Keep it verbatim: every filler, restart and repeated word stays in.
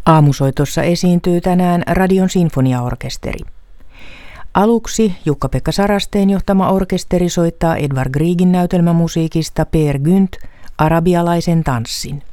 Aamusoitossa esiintyy tänään Radion sinfoniaorkesteri. Aluksi Jukka-Pekka Sarasteen johtama orkesteri soittaa Edvard Griegin näytelmämusiikista Peer Gynt, arabialaisen tanssin.